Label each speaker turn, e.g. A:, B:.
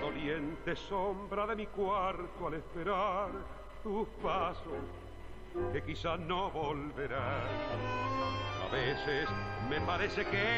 A: doliente sombra de mi cuarto al esperar tus pasos que quizás no volverán. A veces me parece que